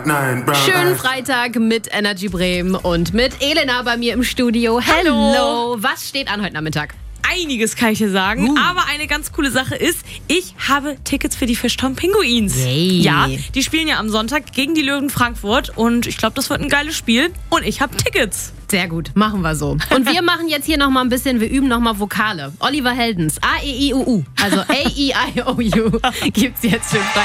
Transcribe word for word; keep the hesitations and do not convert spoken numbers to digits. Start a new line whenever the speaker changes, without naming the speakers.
Schönen Freitag mit Energy Bremen und mit Elena bei mir im Studio. Hallo. Hallo. Was steht an heute Nachmittag?
Einiges kann ich dir sagen,
uh.
aber eine ganz coole Sache ist, ich habe Tickets für die Fischtown Pinguins.
Yay.
Ja, die spielen ja am Sonntag gegen die Löwen Frankfurt und ich glaube, das wird ein geiles Spiel und ich habe Tickets.
Sehr gut, machen wir so. Und wir machen jetzt hier nochmal ein bisschen, wir üben nochmal Vokale. Oliver Heldens, A, E, I, U, U, also A, E, I, O, U gibt's jetzt für Freitag.